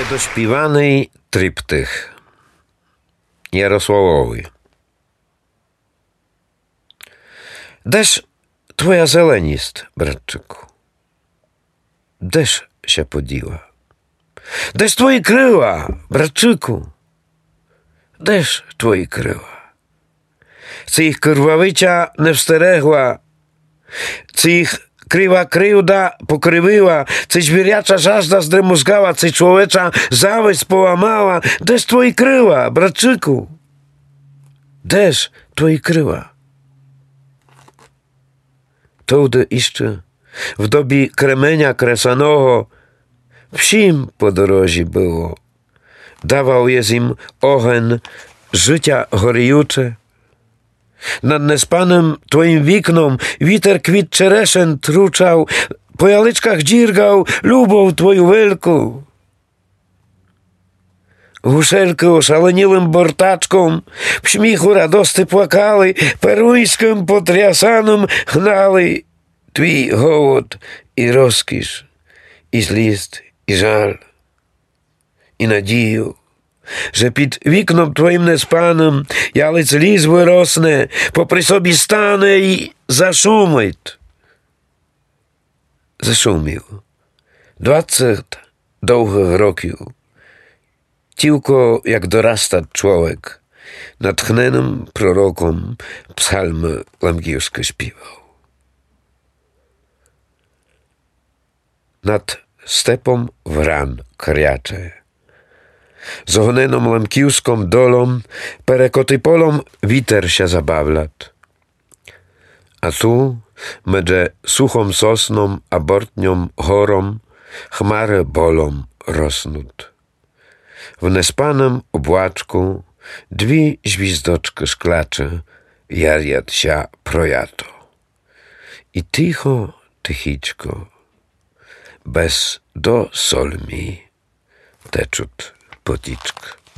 Niedośpiewanej tryptych Jarosławowi. Deż twoja zelenist, bratczyku? Deż się podziła? Deż twoje kryła, bratczyku? Deż twoje kryła? Czy ich krwawicia nie wsteregła? Czy ich krywa kryjda pokrywiła? Czy zwierjacza żazda zdremuzgała? Czy człowiecza zawieść połamała? Deż twoje kryła, bratczyku? Deż twoje kryła? Tudy jeszcze w dobie kremenia kresanego wsim po drodze było. Dawał jest im ogień życia gorjucze. Nad nespanym twoim wiknom witer kwit czereszen truczał, po jalyczkach dzirgał lubą twoją wielką. Гушельки ошаленілим бортачком, в сміху радости плакали, перуйським потрясаним гнали твій голод і розкіш, і злість, і жаль, і надію, że під вікном твоїм неспаним ялиць ліс виросне, попри собі стане і зашумить. Зашумів 20 довгих років. Tylko jak dorasta człowiek, natchnenym prorokom psalmy lamkijskie śpiewał. Nad stepą wran kriacze. Z ogneną lamkijską dolą, perekoty polom witer się zabawlat. A tu, między suchą sosną a bortnią chorą, chmary bolą rosnut. W nespanym obłaczku dwie zwizdoczki szklacze jarjat się projato. I ticho, tychiczko, bez do solmi teczut poticzk.